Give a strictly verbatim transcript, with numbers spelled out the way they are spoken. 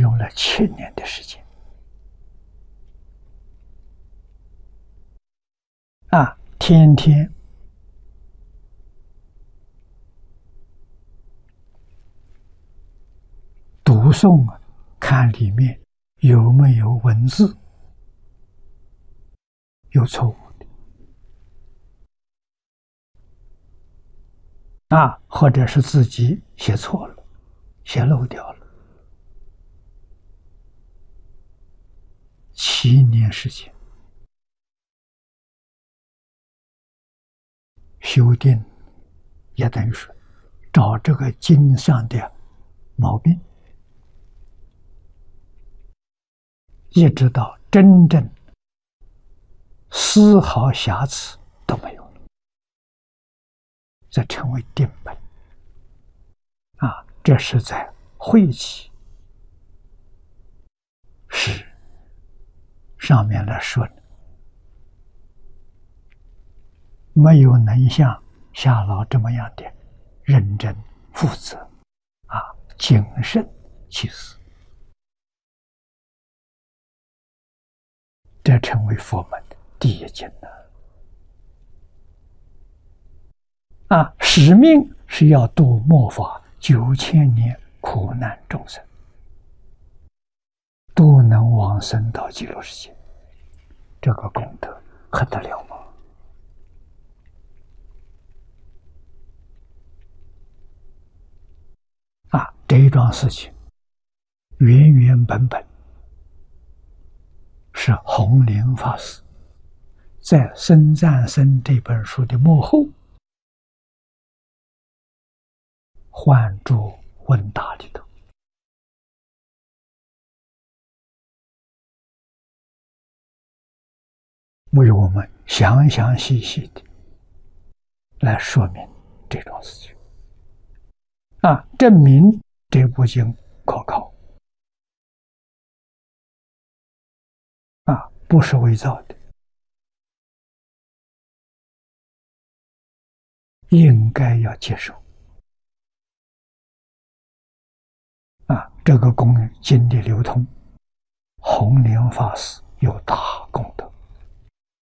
用了七年的时间啊，天天读诵啊，看里面有没有文字有错误的啊，或者是自己写错了、写漏掉了。七年时间修订，也等于说找这个经上的毛病，一直到真正丝毫瑕疵都没有了，这称为定本啊。这是在会期是上面来说的，没有能像夏老这么样的认真负责啊，谨慎其事，这成为佛门的第一经了啊！使命是要度末法九千年苦难众生，都能往生到极乐世界，这个功德可得了吗？啊，这一桩事情原原本本是弘灵法师在《僧赞僧》这本书的末后换注问答里头为我们详详细细的来说明这桩事情啊，证明这部经可靠啊，不是伪造的，应该要接受啊。这个公经的流通，弘灵法师有大